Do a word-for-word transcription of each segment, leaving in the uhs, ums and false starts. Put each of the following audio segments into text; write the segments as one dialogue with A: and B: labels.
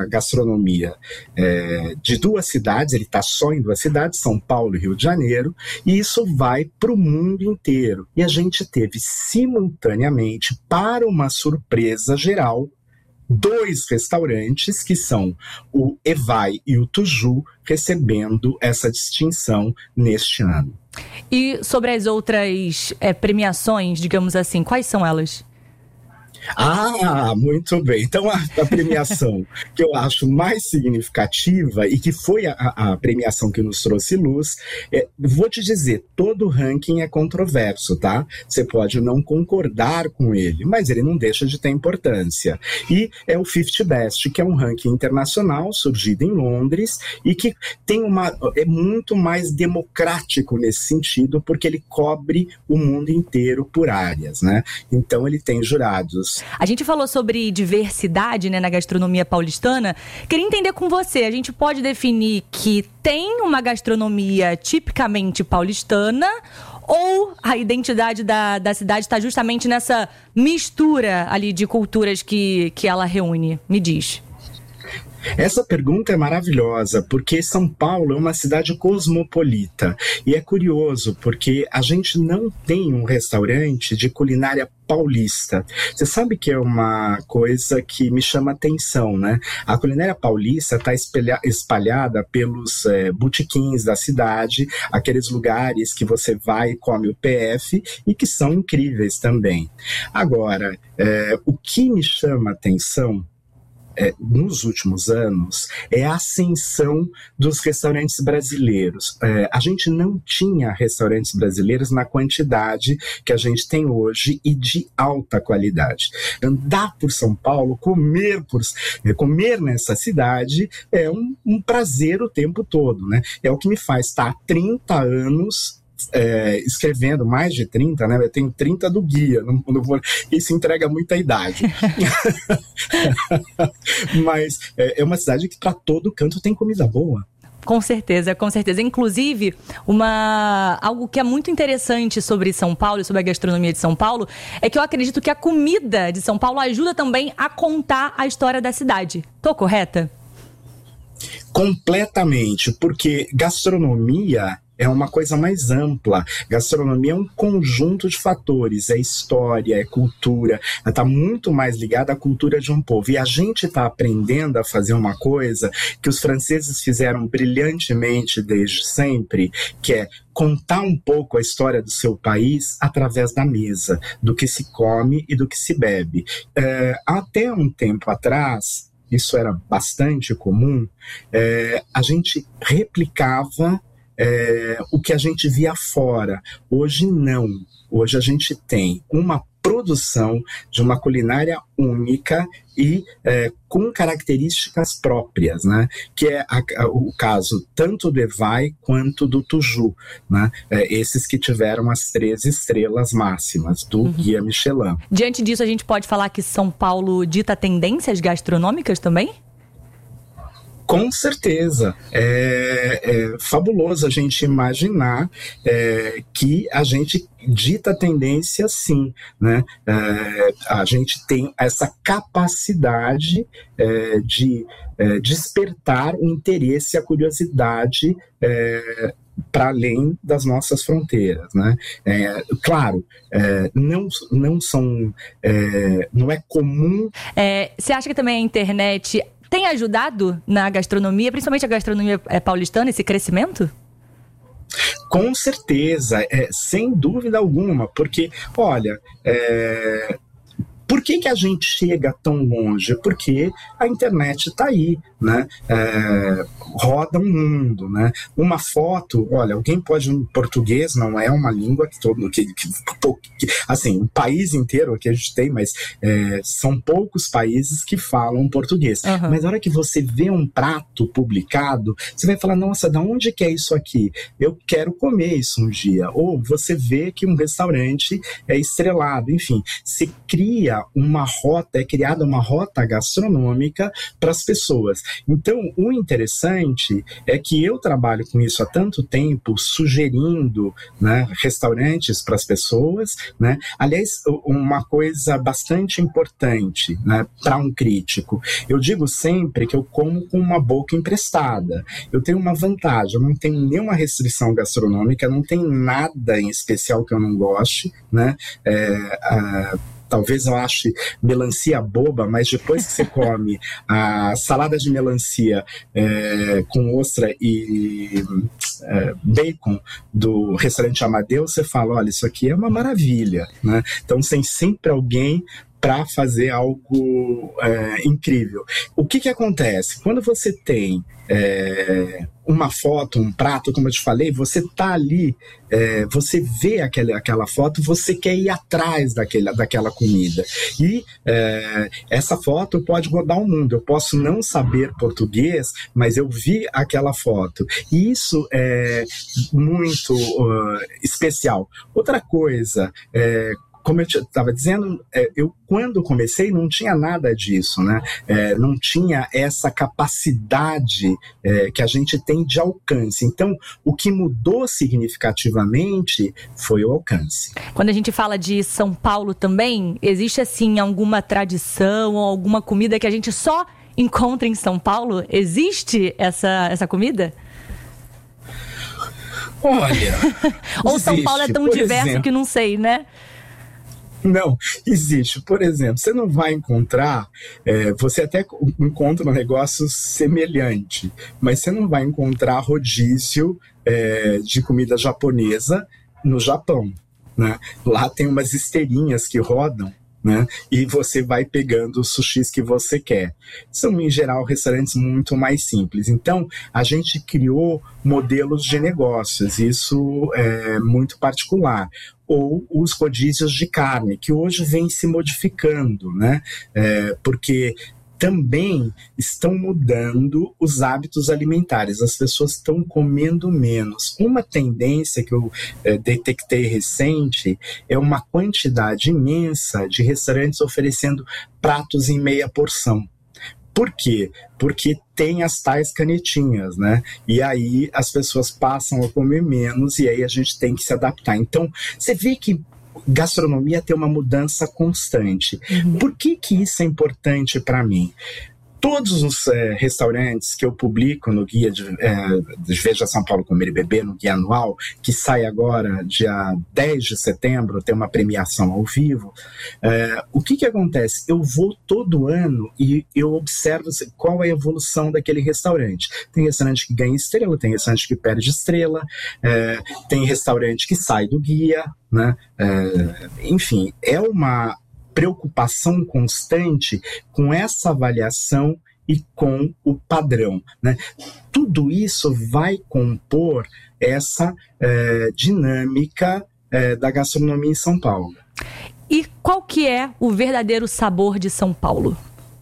A: uma gastronomia é, de duas cidades, ele está só em duas cidades, São Paulo e Rio de Janeiro, e isso vai para o mundo inteiro. E a gente teve simultaneamente, para uma surpresa geral, dois restaurantes, que são o Evai e o Tuju, recebendo essa distinção neste ano.
B: E sobre as outras é, premiações, digamos assim, quais são elas?
A: Ah, muito bem. Então, a, a premiação que eu acho mais significativa e que foi a, a premiação que nos trouxe luz, é, vou te dizer, todo ranking é controverso, tá? Você pode não concordar com ele, mas ele não deixa de ter importância. E é o fifty Best, que é um ranking internacional surgido em Londres e que tem uma, é muito mais democrático nesse sentido, porque ele cobre o mundo inteiro por áreas, né? Então, ele tem jurados.
B: A gente falou sobre diversidade, né, na gastronomia paulistana. Queria entender com você, a gente pode definir que tem uma gastronomia tipicamente paulistana ou a identidade da, da cidade está justamente nessa mistura ali de culturas que, que ela reúne? Me diz.
A: Essa pergunta é maravilhosa, porque São Paulo é uma cidade cosmopolita. E é curioso, porque a gente não tem um restaurante de culinária paulista. Você sabe que é uma coisa que me chama atenção, né? A culinária paulista está espalhada pelos é, botequins da cidade, aqueles lugares que você vai e come o P F e que são incríveis também. Agora, é, o que me chama atenção É, nos últimos anos, é a ascensão dos restaurantes brasileiros. É, a gente não tinha restaurantes brasileiros na quantidade que a gente tem hoje e de alta qualidade. Andar por São Paulo, comer, por, é, comer nessa cidade é um, um prazer o tempo todo, né? É o que me faz estar há trinta anos É, escrevendo, mais de trinta, né? Eu tenho trinta do guia, não, não vou, isso entrega muita idade. Mas é, é uma cidade que para todo canto tem comida boa.
B: Com certeza, com certeza. Inclusive, uma, algo que é muito interessante sobre São Paulo, sobre a gastronomia de São Paulo, é que eu acredito que a comida de São Paulo ajuda também a contar a história da cidade. Tô correta?
A: Completamente, porque gastronomia é uma coisa mais ampla. Gastronomia é um conjunto de fatores, é história, é cultura, está muito mais ligada à cultura de um povo. E a gente está aprendendo a fazer uma coisa que os franceses fizeram brilhantemente desde sempre, que é contar um pouco a história do seu país através da mesa, do que se come e do que se bebe. É, até um tempo atrás, isso era bastante comum, é, a gente replicava É, o que a gente via fora. Hoje não. Hoje a gente tem uma produção de uma culinária única e é, com características próprias, né? Que é a, a, o caso tanto do Evai quanto do Tuju, né? É, esses que tiveram as três estrelas máximas do uhum. Guia Michelin.
B: Diante disso, a gente pode falar que São Paulo dita tendências gastronômicas também?
A: Com certeza, é, é fabuloso a gente imaginar é, que a gente dita tendência sim, né? É, a gente tem essa capacidade é, de é, despertar o interesse e a curiosidade é, para além das nossas fronteiras, né? É, claro, é, não, não são, é, não é comum.
B: É, você acha que também a internet tem ajudado na gastronomia, principalmente a gastronomia paulistana, esse crescimento?
A: Com certeza, é, sem dúvida alguma, porque, olha, é, por que que a gente chega tão longe? Porque a internet está aí, né? É, roda o mundo, né? Uma foto, olha, alguém pode, em português não é uma língua que todo, que, que, que assim, o país inteiro que a gente tem, mas é, são poucos países que falam português. Uhum. Mas na hora que você vê um prato publicado, você vai falar, nossa, de onde que é isso aqui? Eu quero comer isso um dia. Ou você vê que um restaurante é estrelado, enfim, se cria cria uma rota, é criada uma rota gastronômica para as pessoas. Então, o interessante é que eu trabalho com isso há tanto tempo, sugerindo, né, restaurantes para as pessoas, né? Aliás, uma coisa bastante importante, né, para um crítico, eu digo sempre que eu como com uma boca emprestada. Eu tenho uma vantagem, eu não tenho nenhuma restrição gastronômica, não tem nada em especial que eu não goste, né? É, a, talvez eu ache melancia boba, mas depois que você come a salada de melancia é, com ostra e é, bacon do restaurante Amadeus, você fala, olha, isso aqui é uma maravilha, né? Então tem sempre alguém para fazer algo é, incrível. O que que acontece? Quando você tem é, uma foto, um prato, como eu te falei, você tá ali, é, você vê aquela, aquela foto, você quer ir atrás daquele, daquela comida. E é, essa foto pode rodar o mundo. Eu posso não saber português, mas eu vi aquela foto. E isso é muito uh, especial. Outra coisa, é, como eu estava dizendo, eu quando comecei não tinha nada disso, né? É, não tinha essa capacidade é, que a gente tem de alcance. Então, o que mudou significativamente foi o alcance.
B: Quando a gente fala de São Paulo também, existe assim alguma tradição ou alguma comida que a gente só encontra em São Paulo? Existe essa, essa comida?
A: Olha,
B: ou São existe, Paulo é tão diverso exemplo, que não sei, né?
A: Não, existe. Por exemplo, você não vai encontrar, é, você até encontra um negócio semelhante, mas você não vai encontrar rodízio é, de comida japonesa no Japão, né? Lá tem umas esteirinhas que rodam, né? E você vai pegando os sushis que você quer. São, em geral, restaurantes muito mais simples. Então, a gente criou modelos de negócios, isso é muito particular. Ou os rodízios de carne, que hoje vem se modificando, né? É, porque também estão mudando os hábitos alimentares, as pessoas estão comendo menos. Uma tendência que eu é, detectei recente é uma quantidade imensa de restaurantes oferecendo pratos em meia porção. Por quê? Porque tem as tais canetinhas, né? E aí as pessoas passam a comer menos e aí a gente tem que se adaptar. Então, você vê que gastronomia tem uma mudança constante. Uhum. Por que que isso é importante para mim? Todos os é, restaurantes que eu publico no Guia de, é, de Veja São Paulo Comer e Beber, no Guia Anual, que sai agora dia dez de setembro, tem uma premiação ao vivo, é, o que que acontece? Eu vou todo ano e eu observo qual é a evolução daquele restaurante. Tem restaurante que ganha estrela, tem restaurante que perde estrela, é, tem restaurante que sai do guia, né? É, enfim, é uma preocupação constante com essa avaliação e com o padrão, né? Tudo isso vai compor essa é, dinâmica é, da gastronomia em São Paulo.
B: E qual que é o verdadeiro sabor de São Paulo?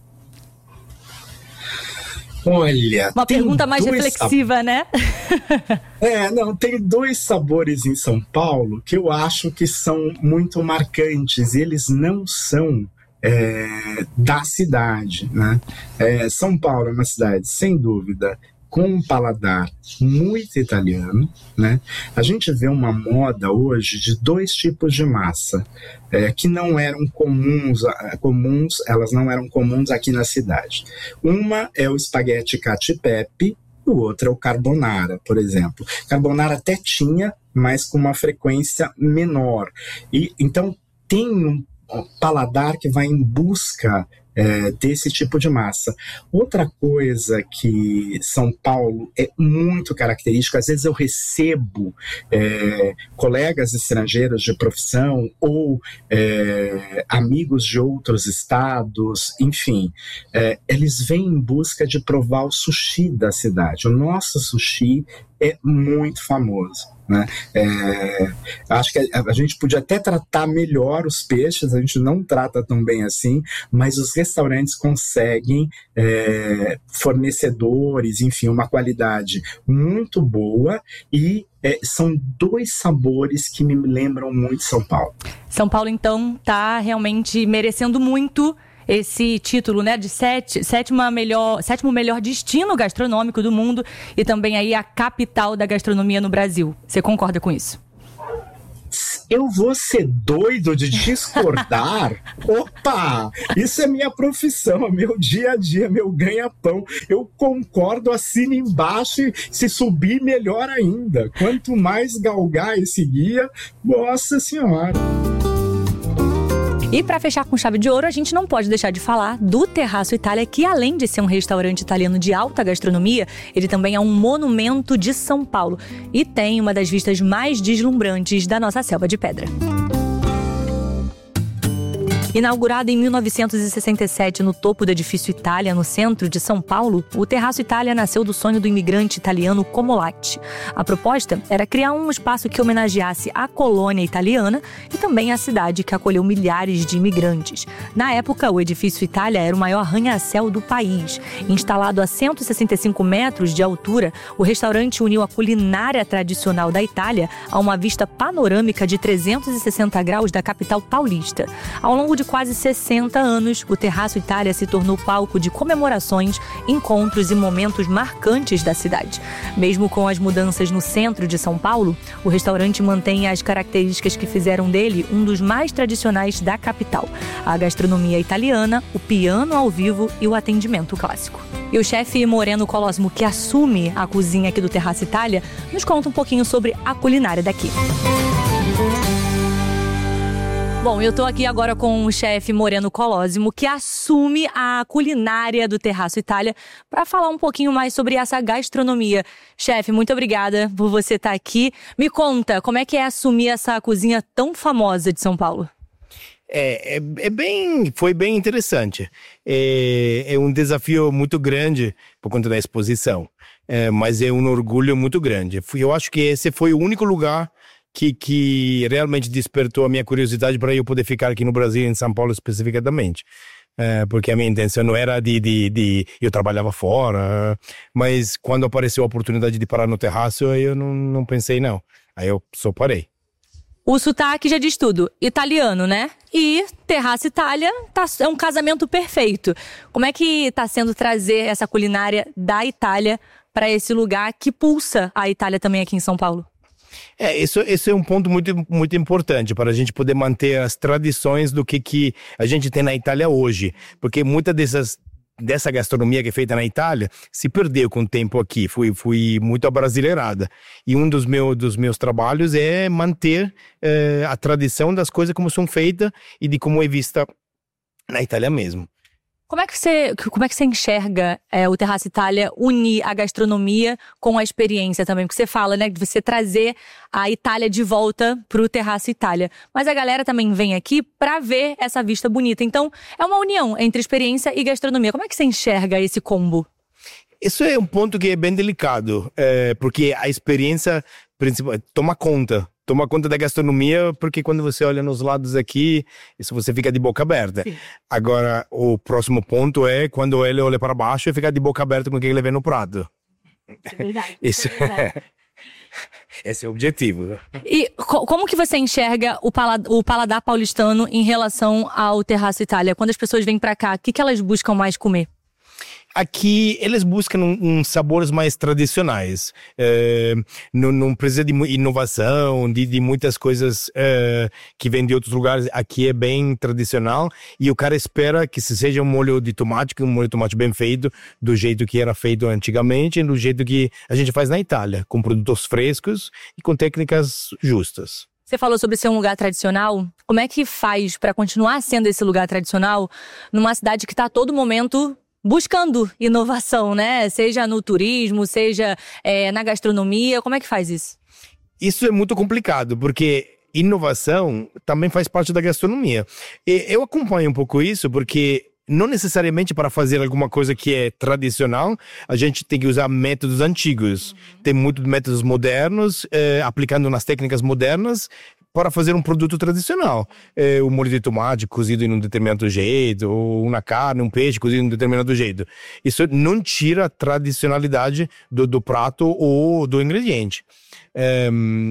A: Olha,
B: uma pergunta mais reflexiva, sab... né?
A: É, não, tem dois sabores em São Paulo que eu acho que são muito marcantes. Eles não são é, da cidade, né? É, São Paulo é uma cidade, sem dúvida, com um paladar muito italiano, né? A gente vê uma moda hoje de dois tipos de massa é, que não eram comuns, comuns, elas não eram comuns aqui na cidade. Uma é o espaguete cacio e pepe, o outro é o carbonara, por exemplo. Carbonara até tinha, mas com uma frequência menor. E então tem um paladar que vai em busca É, desse tipo de massa. Outra coisa que São Paulo é muito característico, às vezes eu recebo é, colegas estrangeiros de profissão ou é, amigos de outros estados, enfim, é, eles vêm em busca de provar o sushi da cidade. O nosso sushi é muito famoso, né? É, acho que a, a gente podia até tratar melhor os peixes, a gente não trata tão bem assim, mas os restaurantes conseguem é, fornecedores, enfim, uma qualidade muito boa e é, são dois sabores que me lembram muito São Paulo.
B: São Paulo, então, está realmente merecendo muito esse título, né, de sete, sétima melhor, sétimo melhor destino gastronômico do mundo e também aí a capital da gastronomia no Brasil. Você concorda com isso?
A: Eu vou ser doido de discordar? Opa! Isso é minha profissão, é meu dia a dia, meu ganha-pão. Eu concordo, assino embaixo e se subir, melhor ainda. Quanto mais galgar esse guia, nossa senhora!
B: E para fechar com chave de ouro, a gente não pode deixar de falar do Terraço Itália, que além de ser um restaurante italiano de alta gastronomia, ele também é um monumento de São Paulo e tem uma das vistas mais deslumbrantes da nossa selva de pedra. Inaugurado em mil novecentos e sessenta e sete no topo do edifício Itália, no centro de São Paulo, o Terraço Itália nasceu do sonho do imigrante italiano Comolatti. A proposta era criar um espaço que homenageasse a colônia italiana e também a cidade que acolheu milhares de imigrantes. Na época, o edifício Itália era o maior arranha-céu do país. Instalado a cento e sessenta e cinco metros de altura, o restaurante uniu a culinária tradicional da Itália a uma vista panorâmica de trezentos e sessenta graus da capital paulista. Ao longo de de quase sessenta anos, o Terraço Itália se tornou palco de comemorações, encontros e momentos marcantes da cidade. Mesmo com as mudanças no centro de São Paulo, o restaurante mantém as características que fizeram dele um dos mais tradicionais da capital: a gastronomia italiana, o piano ao vivo e o atendimento clássico. E o chefe Moreno Colosimo, que assume a cozinha aqui do Terraço Itália, nos conta um pouquinho sobre a culinária daqui. Bom, eu tô aqui agora com o chefe Moreno Colosimo, que assume a culinária do Terraço Itália, para falar um pouquinho mais sobre essa gastronomia. Chefe, muito obrigada por você estar aqui. Me conta, como é que é assumir essa cozinha tão famosa de São Paulo?
C: É, é, é bem, foi bem interessante. É, é um desafio muito grande por conta da exposição, é, mas é um orgulho muito grande. Eu acho que esse foi o único lugar Que, que realmente despertou a minha curiosidade para eu poder ficar aqui no Brasil, em São Paulo especificamente. É, porque a minha intenção não era de, de, de... Eu trabalhava fora, mas quando apareceu a oportunidade de parar no terraço, eu não, não pensei não. Aí eu só parei.
B: O sotaque já diz tudo. Italiano, né? E Terraço Itália tá, é um casamento perfeito. Como é que tá sendo trazer essa culinária da Itália para esse lugar que pulsa a Itália também aqui em São Paulo?
C: É, isso, isso é um ponto muito, muito importante para a gente poder manter as tradições do que, que a gente tem na Itália hoje. Porque muita dessas, dessa gastronomia que é feita na Itália se perdeu com o tempo aqui, foi, foi muito abrasileirada. E um dos, meu, dos meus trabalhos é manter eh, a tradição das coisas como são feitas e de como é vista na Itália mesmo.
B: Como é que você, como é que você enxerga é, o Terraço Itália unir a gastronomia com a experiência também? Porque você fala, né, de você trazer a Itália de volta pro Terraço Itália. Mas a galera também vem aqui para ver essa vista bonita. Então, é uma união entre experiência e gastronomia. Como é que você enxerga esse combo?
C: Isso é um ponto que é bem delicado, é, porque a experiência principal toma conta. Toma conta da gastronomia, porque quando você olha nos lados aqui, isso você fica de boca aberta. Sim. Agora, o próximo ponto é quando ele olha para baixo e fica de boca aberta com o que ele vê no prato.
B: É verdade.
C: Isso
B: é verdade.
C: Esse é o objetivo.
B: E co- como que você enxerga o, palad- o paladar paulistano em relação ao Terraço Itália? Quando as pessoas vêm para cá, o que, que elas buscam mais comer?
C: Aqui eles buscam uns um, um sabores mais tradicionais, é, não, não precisa de inovação, de, de muitas coisas é, que vêm de outros lugares. Aqui é bem tradicional e o cara espera que se seja um molho de tomate, um molho de tomate bem feito, do jeito que era feito antigamente, do jeito que a gente faz na Itália, com produtos frescos e com técnicas justas.
B: Você falou sobre ser um lugar tradicional. Como é que faz para continuar sendo esse lugar tradicional numa cidade que está a todo momento buscando inovação, né? Seja no turismo, seja é, na gastronomia. Como é que faz isso?
C: Isso é muito complicado, porque inovação também faz parte da gastronomia. E eu acompanho um pouco isso, porque não necessariamente para fazer alguma coisa que é tradicional, a gente tem que usar métodos antigos. Uhum. Tem muitos métodos modernos, eh, aplicando nas técnicas modernas, para fazer um produto tradicional. É, o molho de tomate cozido em um determinado jeito, ou uma carne, um peixe cozido em um determinado jeito. Isso não tira a tradicionalidade do, do prato ou do ingrediente. É,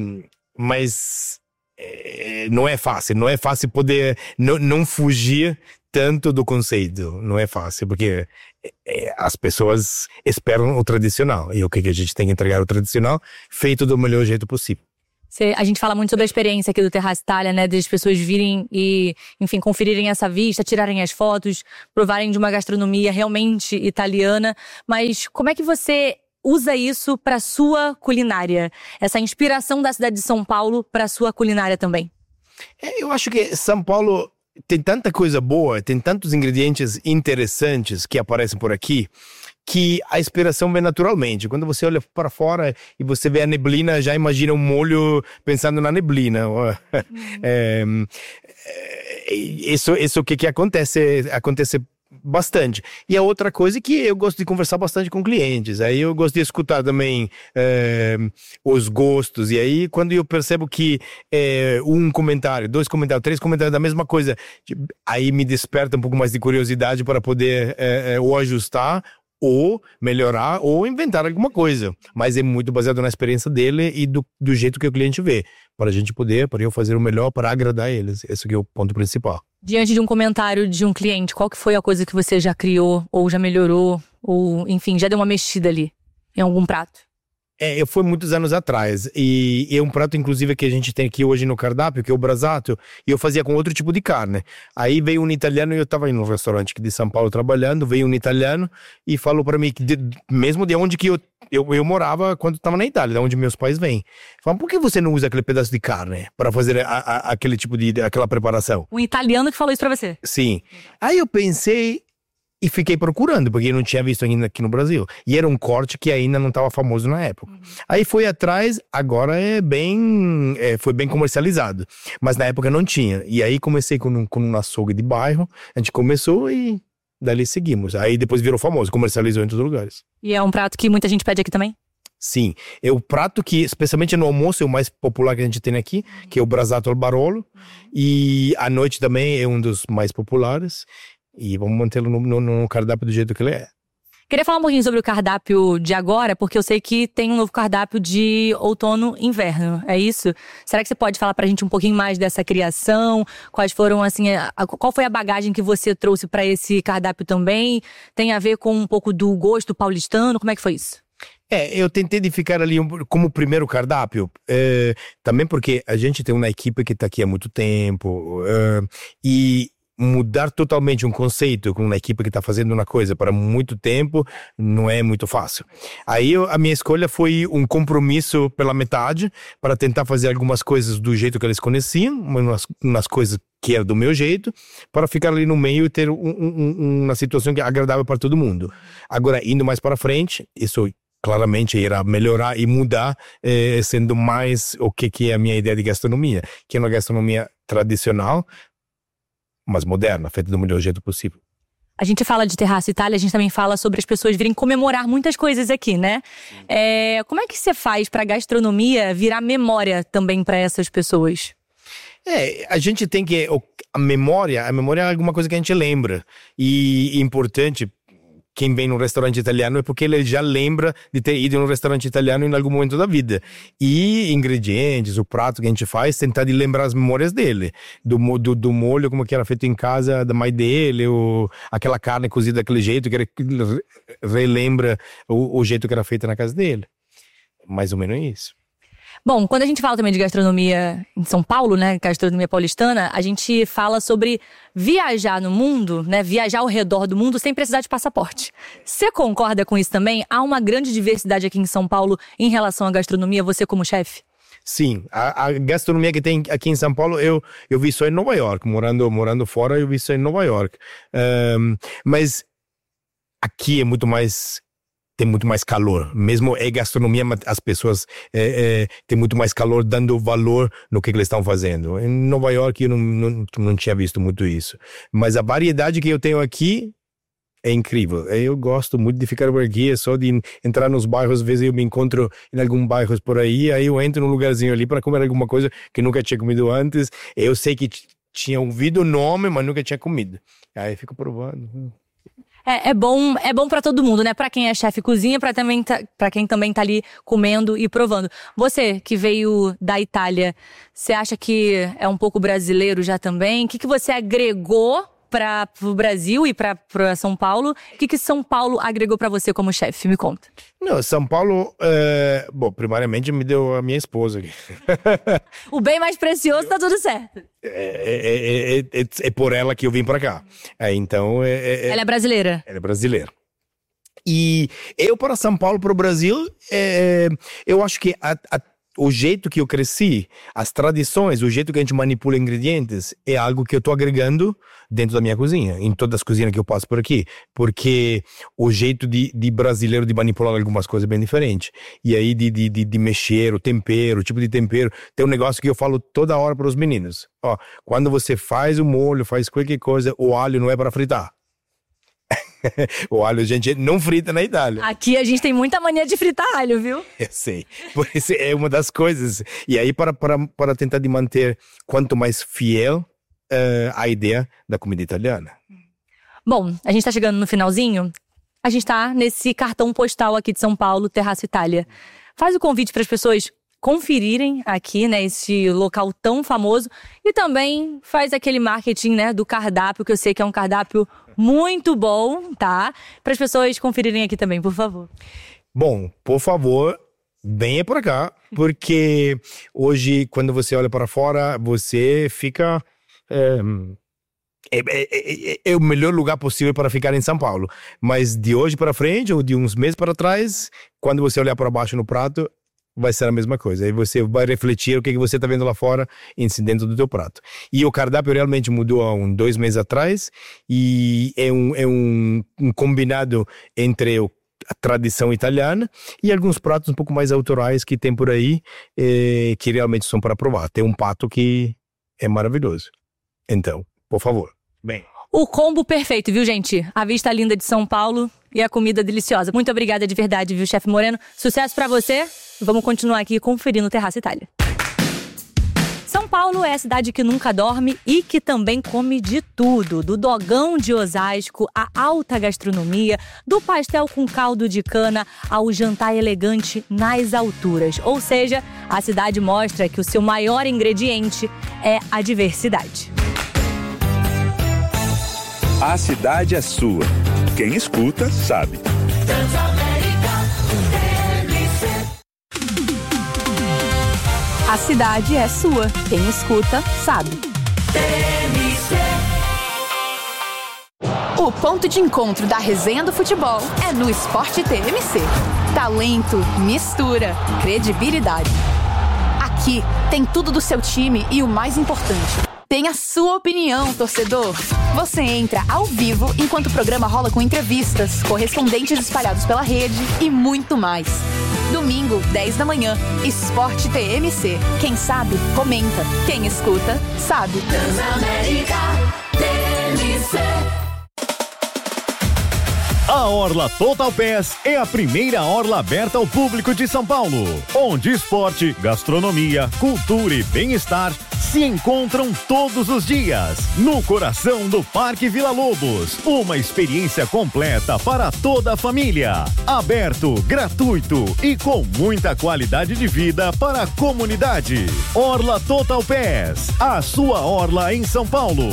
C: mas é, não é fácil, não é fácil poder não, não fugir tanto do conceito, não é fácil, porque é, as pessoas esperam o tradicional, e o que, que a gente tem que entregar o tradicional, feito do melhor jeito possível.
B: Cê, a gente fala muito sobre a experiência aqui do Terraço Itália, né? Das pessoas virem e, enfim, conferirem essa vista, tirarem as fotos, provarem de uma gastronomia realmente italiana. Mas como é que você usa isso para sua culinária? Essa inspiração da cidade de São Paulo para sua culinária também?
C: É, eu acho que São Paulo tem tanta coisa boa, tem tantos ingredientes interessantes que aparecem por aqui, que a inspiração vem naturalmente. Quando você olha para fora e você vê a neblina, já imagina um molho pensando na neblina. Uhum. é, é, isso, isso que, que acontece, acontece bastante. E a outra coisa é que eu gosto de conversar bastante com clientes. Aí eu gosto de escutar também é, os gostos. E aí quando eu percebo que é, um comentário, dois comentários, três comentários da mesma coisa, aí me desperta um pouco mais de curiosidade para poder é, é, ou ajustar, ou melhorar, ou inventar alguma coisa. Mas é muito baseado na experiência dele e do, do jeito que o cliente vê. Para a gente poder, para eu fazer o melhor para agradar eles. Esse que é o ponto principal.
B: Diante de um comentário de um cliente, qual que foi a coisa que você já criou, ou já melhorou, ou, enfim, já deu uma mexida ali em algum prato?
C: É, eu fui muitos anos atrás, e, e é um prato inclusive que a gente tem aqui hoje no cardápio, que é o brasato, e eu fazia com outro tipo de carne. Aí veio um italiano, e eu estava no restaurante aqui de São Paulo trabalhando, veio um italiano e falou para mim, que de, mesmo de onde que eu, eu, eu morava quando estava na Itália, de onde meus pais vêm. Falou, por que você não usa aquele pedaço de carne para fazer a, a, aquele tipo de, aquela preparação?
B: Um italiano que falou isso para você?
C: Sim. Aí eu pensei e fiquei procurando, porque eu não tinha visto ainda aqui no Brasil. E era um corte que ainda não estava famoso na época. Uhum. Aí fui atrás, agora é bem, é, foi bem comercializado. Mas na época não tinha. E aí comecei com um, com um açougue de bairro, a gente começou e dali seguimos. Aí depois virou famoso, comercializou em todos os lugares.
B: E é um prato que muita gente pede aqui também?
C: Sim, é o prato que, especialmente no almoço, é o mais popular que a gente tem aqui, que é o brasato al barolo. Uhum. E à noite também é um dos mais populares. E vamos mantê-lo no, no, no cardápio do jeito que ele é.
B: Queria falar um pouquinho sobre o cardápio de agora, porque eu sei que tem um novo cardápio de outono e inverno, é isso? Será que você pode falar pra gente um pouquinho mais dessa criação? Quais foram, assim, a, a, qual foi a bagagem que você trouxe pra esse cardápio também? Tem a ver com um pouco do gosto paulistano? Como é que foi isso?
C: É, eu tentei de ficar ali como primeiro cardápio, é, também porque a gente tem uma equipe que tá aqui há muito tempo, é, e mudar totalmente um conceito com uma equipe que está fazendo uma coisa para muito tempo não é muito fácil. Aí eu, a minha escolha foi um compromisso pela metade para tentar fazer algumas coisas do jeito que eles conheciam, umas, umas coisas que era do meu jeito, para ficar ali no meio e ter um, um, uma situação que é agradável para todo mundo. Agora, indo mais para frente, isso claramente irá melhorar e mudar, eh, sendo mais o que, que é a minha ideia de gastronomia, que é uma gastronomia tradicional, mas moderna, feita do melhor jeito possível.
B: A gente fala de Terraço Itália, a gente também fala sobre as pessoas virem comemorar muitas coisas aqui, né? É, como é que você faz para a gastronomia virar memória também para essas pessoas?
C: É, a gente tem que... A memória, a memória é alguma coisa que a gente lembra. E é importante... Quem vem num restaurante italiano é porque ele já lembra de ter ido num restaurante italiano em algum momento da vida. E ingredientes, o prato que a gente faz, tentar de lembrar as memórias dele. Do, do, do molho, como que era feito em casa da mãe dele, ou aquela carne cozida daquele jeito, que ele relembra o, o jeito que era feita na casa dele. Mais ou menos isso.
B: Bom, quando a gente fala também de gastronomia em São Paulo, né, gastronomia paulistana, a gente fala sobre viajar no mundo, né, viajar ao redor do mundo sem precisar de passaporte. Você concorda com isso também? Há uma grande diversidade aqui em São Paulo em relação à gastronomia, você como chefe?
C: Sim, a, a gastronomia que tem aqui em São Paulo, eu, eu vi só em Nova York, morando, morando fora, eu vi só em Nova York. Um, mas aqui é muito mais... tem muito mais calor, mesmo é gastronomia, as pessoas é, é, têm muito mais calor, dando valor no que, que eles estão fazendo. Em Nova York eu não, não, não tinha visto muito isso, mas a variedade que eu tenho aqui É incrível. Eu gosto muito de ficar por aqui, é só de entrar nos bairros. Às vezes eu me encontro em algum bairro por aí, aí eu entro num lugarzinho ali para comer alguma coisa que nunca tinha comido antes. Eu sei que t- tinha ouvido o nome, mas nunca tinha comido. Aí eu fico provando.
B: É, é bom, é bom para todo mundo, né? Para quem é chefe cozinha, para também tá, para quem também tá ali comendo e provando. Você que veio da Itália, você acha que é um pouco brasileiro já também? O que, que você agregou para o Brasil e para São Paulo? O que, que São Paulo agregou para você como chefe? Me conta.
C: Não, São Paulo, é... bom, primariamente me deu a minha esposa aqui.
B: O bem mais precioso, tá tudo certo.
C: É, é, é, é, é por ela que eu vim para cá. É, então, é, é,
B: ela é brasileira?
C: Ela é brasileira. E eu para São Paulo, para o Brasil, é, eu acho que a, a o jeito que eu cresci, as tradições, o jeito que a gente manipula ingredientes é algo que eu tô agregando dentro da minha cozinha, em todas as cozinhas que eu passo por aqui, porque o jeito de, de brasileiro de manipular algumas coisas é bem diferente. E aí de, de, de, de mexer, o tempero, o tipo de tempero, tem um negócio que eu falo toda hora para os meninos. Ó, quando você faz o molho, faz qualquer coisa, o alho não é para fritar. O alho a gente não frita na Itália.
B: Aqui a gente tem muita mania de fritar alho, viu?
C: Eu sei. Por isso é uma das coisas. E aí para, para, para tentar de manter quanto mais fiel uh, a ideia da comida italiana.
B: Bom, a gente tá chegando no finalzinho. A gente tá nesse cartão postal aqui de São Paulo, Terraço Itália. Faz o convite para as pessoas conferirem aqui, né, esse local tão famoso, e também faz aquele marketing, né, do cardápio, que eu sei que é um cardápio muito bom, tá? Para as pessoas conferirem aqui também, por favor.
C: Bom, por favor, venha por cá, porque hoje, quando você olha para fora, você fica... É, é, é, é, é o melhor lugar possível para ficar em São Paulo. Mas de hoje para frente, ou de uns meses para trás, quando você olhar para baixo no prato, vai ser a mesma coisa. Aí você vai refletir o que você está vendo lá fora dentro do teu prato. E o cardápio realmente mudou há uns dois meses atrás, e é um, é um, um combinado entre o, a tradição italiana e alguns pratos um pouco mais autorais que tem por aí, eh, que realmente são para provar. Tem um pato que é maravilhoso. Então, por favor, bem.
B: O combo perfeito, viu, gente? A vista linda de São Paulo e a comida deliciosa. Muito obrigada de verdade, viu, chefe Moreno? Sucesso pra você. Vamos continuar aqui conferindo o Terraço Itália. São Paulo é a cidade que nunca dorme e que também come de tudo. Do dogão de Osasco à alta gastronomia, do pastel com caldo de cana ao jantar elegante nas alturas. Ou seja, a cidade mostra que o seu maior ingrediente é a diversidade.
D: A cidade é sua. Quem escuta, sabe.
E: A cidade é sua. Quem escuta, sabe. O ponto de encontro da resenha do futebol é no Esporte T M C. Talento, mistura, credibilidade. Aqui tem tudo do seu time e o mais importante, tem a sua opinião, torcedor. Você entra ao vivo enquanto o programa rola com entrevistas, correspondentes espalhados pela rede e muito mais. Domingo, dez da manhã, Esporte T M C. Quem sabe, comenta. Quem escuta, sabe. Transamérica T M C.
F: A Orla Total Pass é a primeira orla aberta ao público de São Paulo, onde esporte, gastronomia, cultura e bem-estar se encontram todos os dias, no coração do Parque Vila Lobos. Uma experiência completa para toda a família. Aberto, gratuito e com muita qualidade de vida para a comunidade. Orla Total Pass, a sua orla em São Paulo.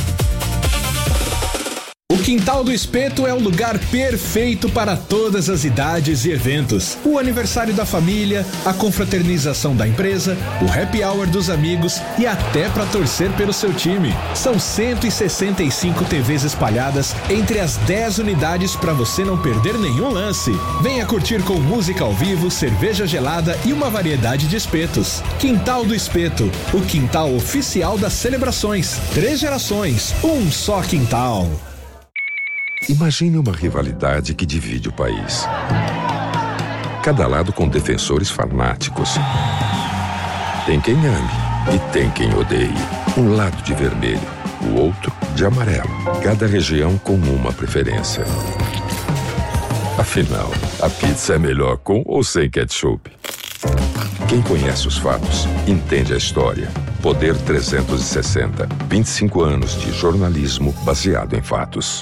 G: O Quintal do Espeto é o lugar perfeito para todas as idades e eventos. O aniversário da família, a confraternização da empresa, o happy hour dos amigos e até para torcer pelo seu time. São cento e sessenta e cinco T Vs espalhadas entre as dez unidades para você não perder nenhum lance. Venha curtir com música ao vivo, cerveja gelada e uma variedade de espetos. Quintal do Espeto, o quintal oficial das celebrações. Três gerações, um só quintal.
H: Imagine uma rivalidade que divide o país. Cada lado com defensores fanáticos. Tem quem ame e tem quem odeie. Um lado de vermelho o outro de amarelo. Cada região com uma preferência. Afinal, a pizza é melhor com ou sem ketchup? Quem conhece os fatos, entende a história. Poder trezentos e sessenta. vinte e cinco anos de jornalismo baseado em fatos.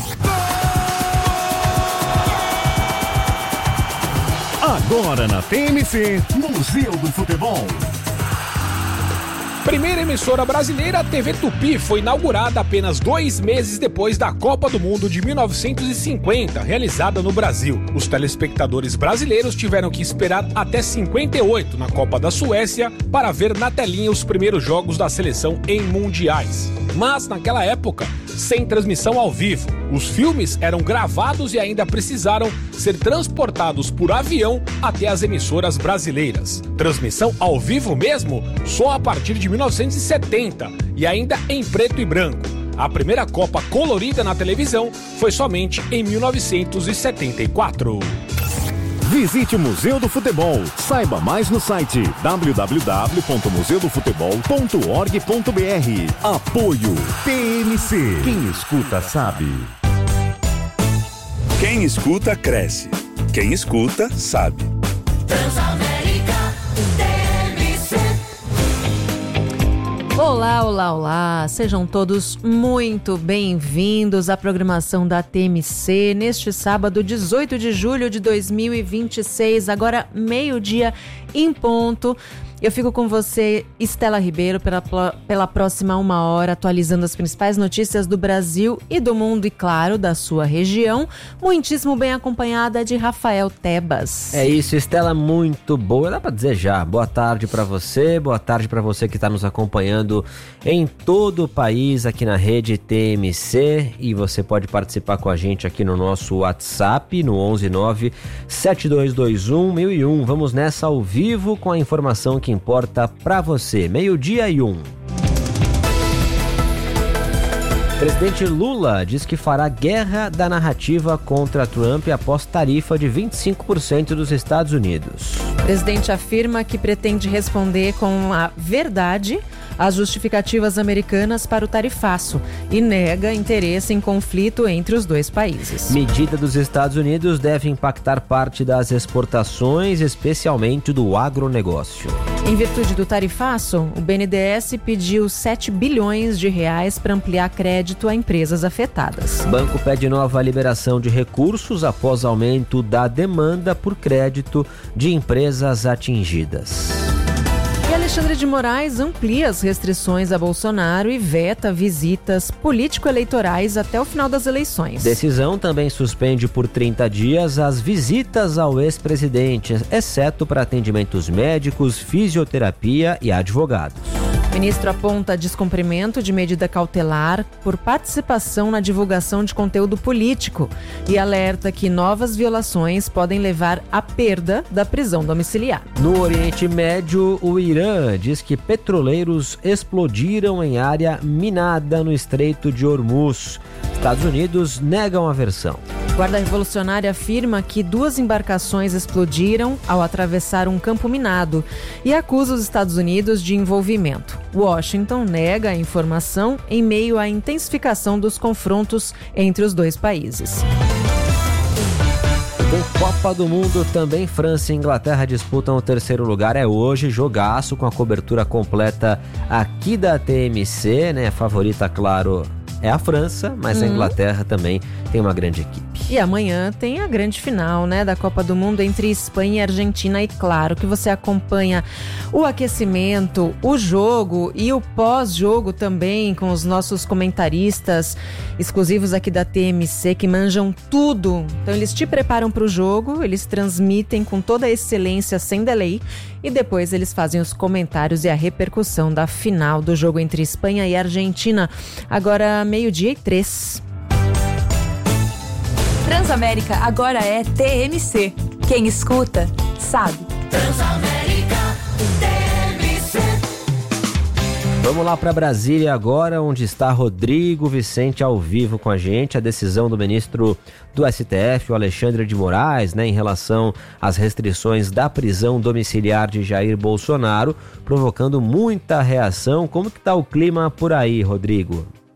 F: Agora na T M C, Museu do Futebol.
I: Primeira emissora brasileira, a T V Tupi, foi inaugurada apenas dois meses depois da Copa do Mundo de mil novecentos e cinquenta, realizada no Brasil. Os telespectadores brasileiros tiveram que esperar até cinquenta e oito, na Copa da Suécia, para ver na telinha os primeiros jogos da seleção em mundiais. Mas, naquela época, sem transmissão ao vivo. Os filmes eram gravados e ainda precisaram ser transportados por avião até as emissoras brasileiras. Transmissão ao vivo mesmo só a partir de mil novecentos e setenta e ainda em preto e branco. A primeira Copa colorida na televisão foi somente em mil novecentos e setenta e quatro.
F: Visite o Museu do Futebol. Saiba mais no site w w w ponto museu do futebol ponto org ponto b r. Apoio T M C. Quem escuta sabe.
D: Quem escuta, cresce. Quem escuta, sabe.
J: Transamérica T M C.
K: Olá, olá, olá. Sejam todos muito bem-vindos à programação da T M C neste sábado, dezoito de julho de dois mil e vinte e seis, agora meio-dia em ponto. Eu fico com você, Estela Ribeiro, pela, pela próxima uma hora, atualizando as principais notícias do Brasil e do mundo e, claro, da sua região. Muitíssimo bem acompanhada de Rafael Tebas.
L: É isso, Estela, muito boa. Dá pra dizer já. Boa tarde pra você, boa tarde pra você que tá nos acompanhando em todo o país, aqui na rede T M C. E você pode participar com a gente aqui no nosso WhatsApp, no onze nove sete dois dois um mil e um. Vamos nessa ao vivo com a informação que que importa pra você. Meio-dia e um. Presidente Lula diz que fará guerra da narrativa contra Trump após tarifa de vinte e cinco por cento dos Estados Unidos.
K: O presidente afirma que pretende responder com a verdade às justificativas americanas para o tarifaço e nega interesse em conflito entre os dois países.
L: Medida dos Estados Unidos deve impactar parte das exportações, especialmente do agronegócio.
K: Em virtude do tarifaço, o B N D E S pediu sete bilhões de reais para ampliar crédito a empresas afetadas.
L: Banco pede nova liberação de recursos após aumento da demanda por crédito de empresas atingidas.
K: E Alexandre de Moraes amplia as restrições a Bolsonaro e veta visitas político-eleitorais até o final das eleições.
L: Decisão também suspende por trinta dias as visitas ao ex-presidente, exceto para atendimentos médicos, fisioterapia e advogados.
K: O ministro aponta descumprimento de medida cautelar por participação na divulgação de conteúdo político e alerta que novas violações podem levar à perda da prisão domiciliar.
L: No Oriente Médio, o Irã diz que petroleiros explodiram em área minada no Estreito de Hormuz. Estados Unidos negam a versão.
K: Guarda Revolucionária afirma que duas embarcações explodiram ao atravessar um campo minado e acusa os Estados Unidos de envolvimento. Washington nega a informação em meio à intensificação dos confrontos entre os dois países.
L: Tem Copa do Mundo também. França e Inglaterra disputam o terceiro lugar. É hoje, jogaço com a cobertura completa aqui da T M C, né? A favorita, claro, é a França, mas hum. a Inglaterra também tem uma grande equipe.
K: E amanhã tem a grande final, né, da Copa do Mundo entre Espanha e Argentina. E claro que você acompanha o aquecimento, o jogo e o pós-jogo também com os nossos comentaristas exclusivos aqui da T M C que manjam tudo. Então eles te preparam para o jogo, eles transmitem com toda a excelência sem delay e depois eles fazem os comentários e a repercussão da final do jogo entre Espanha e Argentina. Agora meio-dia e três.
E: Transamérica agora é T M C. Quem escuta, sabe.
J: Transamérica T M C.
L: Vamos lá para Brasília agora, onde está Rodrigo Vicente ao vivo com a gente. A decisão do ministro do S T F, o Alexandre de Moraes, né, em relação às restrições da prisão domiciliar de Jair Bolsonaro, provocando muita reação. Como que está o clima por aí, Rodrigo?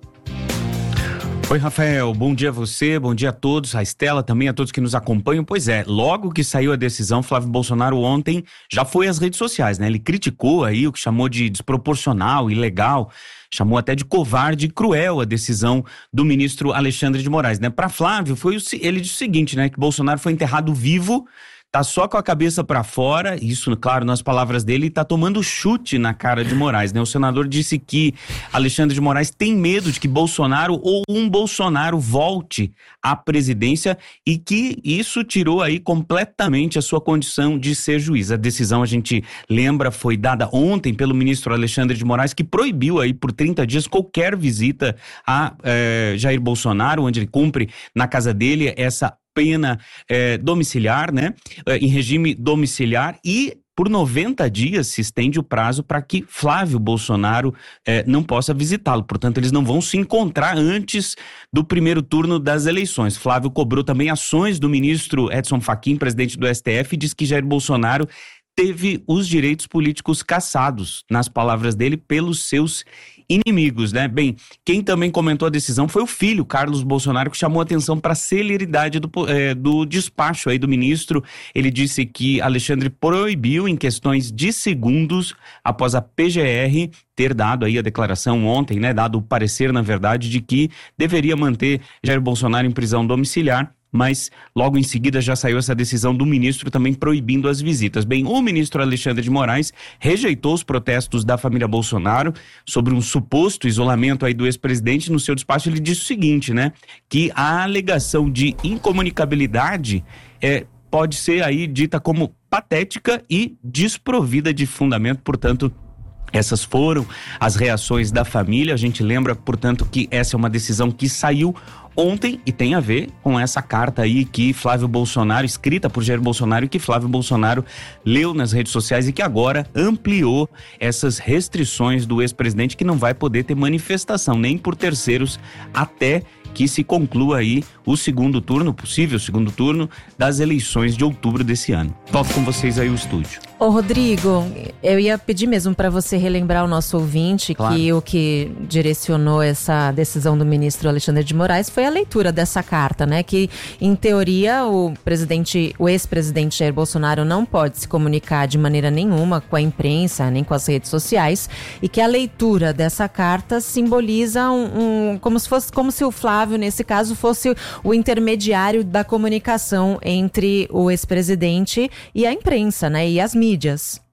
M: Oi, Rafael, bom dia a você, bom dia a todos, a Estela também, a todos que nos acompanham. Pois é, logo que saiu a decisão, Flávio Bolsonaro ontem já foi às redes sociais, né? Ele criticou aí o que chamou de desproporcional, ilegal, chamou até de covarde e cruel a decisão do ministro Alexandre de Moraes, né? Para Flávio, foi o, ele disse o seguinte, né? Que Bolsonaro foi enterrado vivo, tá só com a cabeça para fora, isso, claro, nas palavras dele, tá tomando chute na cara de Moraes, né? O senador disse que Alexandre de Moraes tem medo de que Bolsonaro ou um Bolsonaro volte à presidência e que isso tirou aí completamente a sua condição de ser juiz. A decisão, a gente lembra, foi dada ontem pelo ministro Alexandre de Moraes, que proibiu aí por trinta dias qualquer visita a eh, Jair Bolsonaro, onde ele cumpre na casa dele essa pena é, domiciliar, né, é, em regime domiciliar, e por noventa dias se estende o prazo para que Flávio Bolsonaro é, não possa visitá-lo. Portanto, eles não vão se encontrar antes do primeiro turno das eleições. Flávio cobrou também ações do ministro Edson Fachin, presidente do S T F, e diz que Jair Bolsonaro teve os direitos políticos cassados, nas palavras dele, pelos seus inimigos, né? Bem, quem também comentou a decisão foi o filho, Carlos Bolsonaro, que chamou atenção para a celeridade do, é, do despacho aí do ministro. Ele disse que Alexandre proibiu em questões de segundos, após a P G R ter dado aí a declaração ontem, né? Dado o parecer, na verdade, de que deveria manter Jair Bolsonaro em prisão domiciliar. Mas logo em seguida já saiu essa decisão do ministro também proibindo as visitas. Bem, o ministro Alexandre de Moraes rejeitou os protestos da família Bolsonaro sobre um suposto isolamento aí do ex-presidente. No seu despacho ele disse o seguinte, né, que a alegação de incomunicabilidade é, pode ser aí dita como patética e desprovida de fundamento, portanto, essas foram as reações da família. A gente lembra, portanto, que essa é uma decisão que saiu ontem e tem a ver com essa carta aí que Flávio Bolsonaro, escrita por Jair Bolsonaro, e que Flávio Bolsonaro leu nas redes sociais e que agora ampliou essas restrições do ex-presidente, que não vai poder ter manifestação nem por terceiros até que se conclua aí o segundo turno, possível segundo turno, das eleições de outubro desse ano. Volto com vocês aí o estúdio.
K: Ô Rodrigo, eu ia pedir mesmo para você relembrar o nosso ouvinte, claro, que o que direcionou essa decisão do ministro Alexandre de Moraes foi a leitura dessa carta, né? Que, em teoria, o presidente, o ex-presidente Jair Bolsonaro não pode se comunicar de maneira nenhuma com a imprensa, nem com as redes sociais, e que a leitura dessa carta simboliza um, um como se fosse, como se o Flávio, nesse caso, fosse o intermediário da comunicação entre o ex-presidente e a imprensa, né? E as mídias.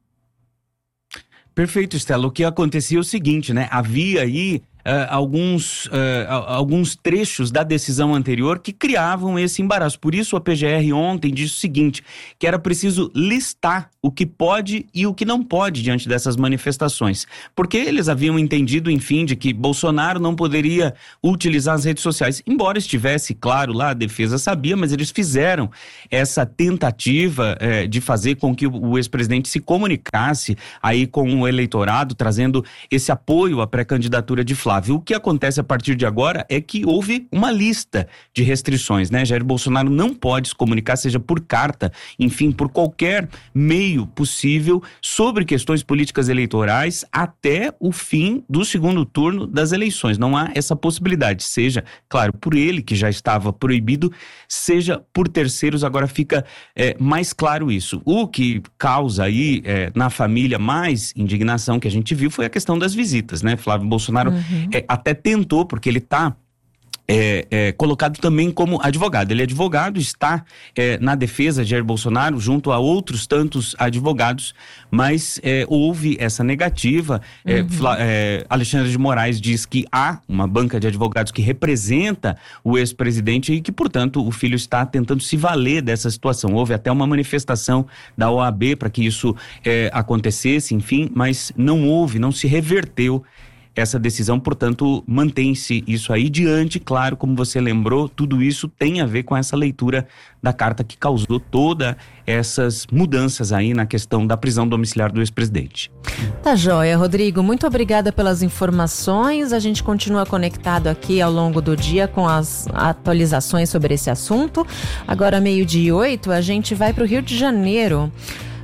M: Perfeito, Estela. O que acontecia é o seguinte, né? Havia aí Uh, alguns, uh, alguns trechos da decisão anterior que criavam esse embaraço. Por isso a P G R ontem disse o seguinte, que era preciso listar o que pode e o que não pode diante dessas manifestações. Porque eles haviam entendido, enfim, de que Bolsonaro não poderia utilizar as redes sociais. Embora estivesse, claro, lá a defesa sabia, mas eles fizeram essa tentativa eh, de fazer com que o, o ex-presidente se comunicasse aí com o eleitorado, trazendo esse apoio à pré-candidatura de Flávio. O que acontece a partir de agora é que houve uma lista de restrições, né? Jair Bolsonaro não pode se comunicar, seja por carta, enfim, por qualquer meio possível, sobre questões políticas eleitorais até o fim do segundo turno das eleições. Não há essa possibilidade, seja, claro, por ele, que já estava proibido, seja por terceiros. Agora fica é, mais claro isso. O que causa aí é, na família mais indignação que a gente viu foi a questão das visitas, né? Flávio Bolsonaro uhum. É, até tentou, porque ele está é, é, colocado também como advogado. Ele é advogado, está é, na defesa de Jair Bolsonaro junto a outros tantos advogados, mas é, houve essa negativa. É, uhum. Fla, é, Alexandre de Moraes diz que há uma banca de advogados que representa o ex-presidente e que, portanto, o filho está tentando se valer dessa situação. Houve até uma manifestação da O A B para que isso é, acontecesse, enfim, mas não houve, não se reverteu essa decisão, portanto, mantém-se isso aí diante, claro, como você lembrou, tudo isso tem a ver com essa leitura da carta que causou todas essas mudanças aí na questão da prisão domiciliar do ex-presidente.
K: Tá joia, Rodrigo, muito obrigada pelas informações, a gente continua conectado aqui ao longo do dia com as atualizações sobre esse assunto. Agora, meio-dia e oito, a gente vai para o Rio de Janeiro.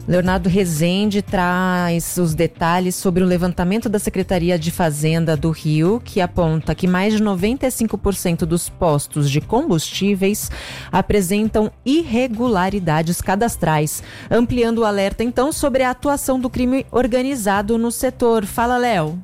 K: Leonardo Rezende traz os detalhes sobre o levantamento da Secretaria de Fazenda do Rio, que aponta que mais de noventa e cinco por cento dos postos de combustíveis apresentam irregularidades cadastrais, ampliando o alerta então sobre a atuação do crime organizado no setor. Fala, Léo.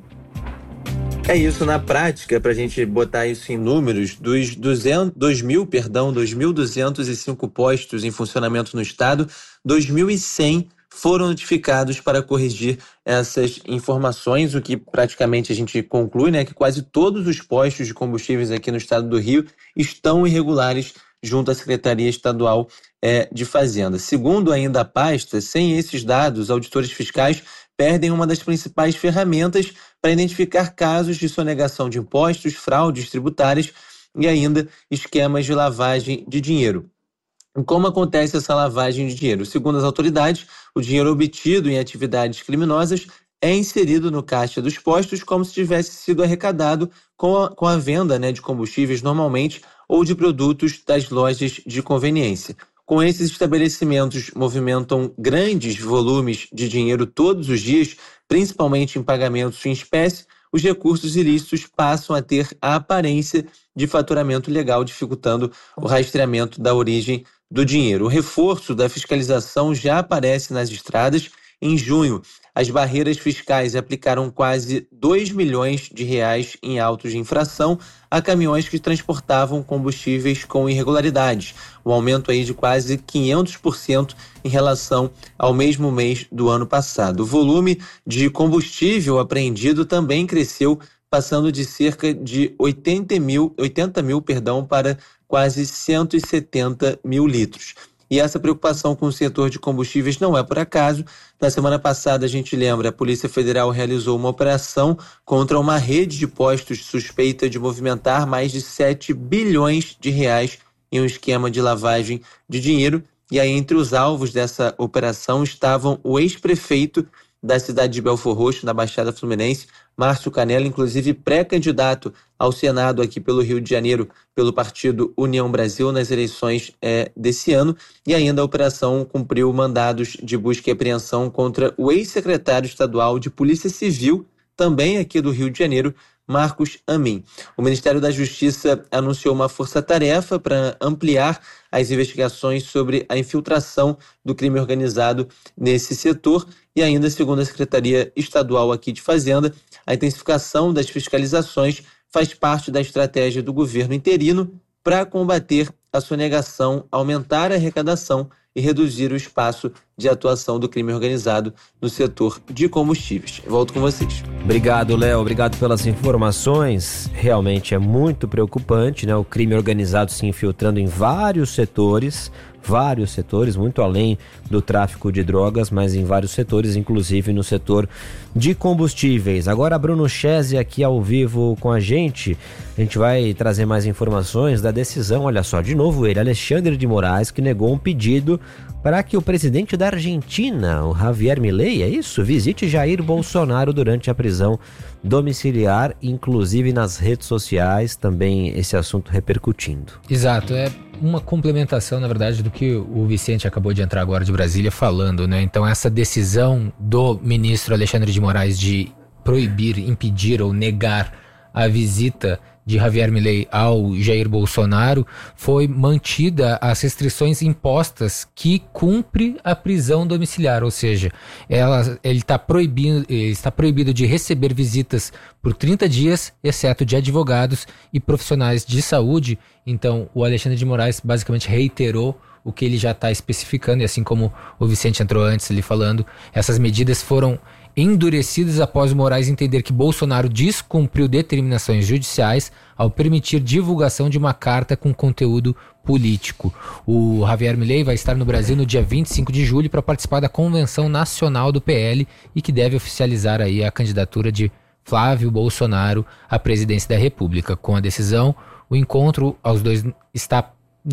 N: É isso, na prática, para a gente botar isso em números, dos duzentos, dois mil, perdão, dois mil duzentos e cinco postos em funcionamento no estado, dois mil e cem foram notificados para corrigir essas informações, o que praticamente a gente conclui, né, que quase todos os postos de combustíveis aqui no estado do Rio estão irregulares junto à Secretaria Estadual é, de Fazenda. Segundo ainda a pasta, sem esses dados, auditores fiscais perdem uma das principais ferramentas para identificar casos de sonegação de impostos, fraudes tributárias e ainda esquemas de lavagem de dinheiro. Como acontece essa lavagem de dinheiro? Segundo as autoridades, o dinheiro obtido em atividades criminosas é inserido no caixa dos postos como se tivesse sido arrecadado com a, com a venda, né, de combustíveis normalmente ou de produtos das lojas de conveniência. Com esses estabelecimentos movimentam grandes volumes de dinheiro todos os dias, principalmente em pagamentos em espécie, os recursos ilícitos passam a ter a aparência de faturamento legal, dificultando o rastreamento da origem do dinheiro. O reforço da fiscalização já aparece nas estradas. Em junho, as barreiras fiscais aplicaram quase dois milhões de reais em autos de infração a caminhões que transportavam combustíveis com irregularidades, um aumento aí de quase quinhentos por cento em relação ao mesmo mês do ano passado. O volume de combustível apreendido também cresceu, passando de cerca de oitenta mil, oitenta mil perdão, para quase cento e setenta mil litros. E essa preocupação com o setor de combustíveis não é por acaso. Na semana passada, a gente lembra, a Polícia Federal realizou uma operação contra uma rede de postos suspeita de movimentar mais de sete bilhões de reais em um esquema de lavagem de dinheiro. E aí, entre os alvos dessa operação estavam o ex-prefeito da cidade de Belfor Roxo, na Baixada Fluminense, Márcio Canella, inclusive pré-candidato ao Senado aqui pelo Rio de Janeiro, pelo partido União Brasil, nas eleições é, desse ano. E ainda a operação cumpriu mandados de busca e apreensão contra o ex-secretário estadual de Polícia Civil, também aqui do Rio de Janeiro, Marcos Amin. O Ministério da Justiça anunciou uma força-tarefa para ampliar as investigações sobre a infiltração do crime organizado nesse setor e ainda, segundo a Secretaria Estadual aqui de Fazenda, a intensificação das fiscalizações faz parte da estratégia do governo interino para combater a sonegação, aumentar a arrecadação e reduzir o espaço de atuação do crime organizado no setor de combustíveis. Volto com vocês.
L: Obrigado, Léo. Obrigado pelas informações. Realmente é muito preocupante, né? O crime organizado se infiltrando em vários setores, vários setores, muito além do tráfico de drogas, mas em vários setores, inclusive no setor de combustíveis. Agora, Bruno Chese aqui ao vivo com a gente. A gente vai trazer mais informações da decisão. Olha só, de novo ele, Alexandre de Moraes, que negou um pedido para que o presidente da Argentina, o Javier Milei, é isso? Visite Jair Bolsonaro durante a prisão domiciliar, inclusive nas redes sociais, também esse assunto repercutindo.
O: Exato, é uma complementação, na verdade, do que o Vicente acabou de entrar agora de Brasília falando, né? Então, essa decisão do ministro Alexandre de Moraes de proibir, impedir ou negar a visita de Javier Milei ao Jair Bolsonaro foi mantida as restrições impostas que cumpre a prisão domiciliar, ou seja, ela, ele está proibido, está proibido de receber visitas por trinta dias, exceto de advogados e profissionais de saúde. Então, o Alexandre de Moraes basicamente reiterou o que ele já está especificando, e assim como o Vicente entrou antes ali falando, essas medidas foram endurecidas após o Moraes entender que Bolsonaro descumpriu determinações judiciais ao permitir divulgação de uma carta com conteúdo político. O Javier Milei vai estar no Brasil no dia vinte e cinco de julho para participar da Convenção Nacional do P L e que deve oficializar aí a candidatura de Flávio Bolsonaro à presidência da República. Com a decisão, o encontro aos dois está não